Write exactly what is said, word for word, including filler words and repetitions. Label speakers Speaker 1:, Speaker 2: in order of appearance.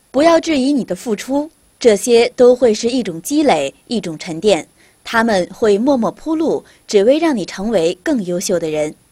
Speaker 1: 不要质疑你的付出，这些都会是一种积累，一种沉淀，他们会默默铺路，只为让你成为更优秀的人。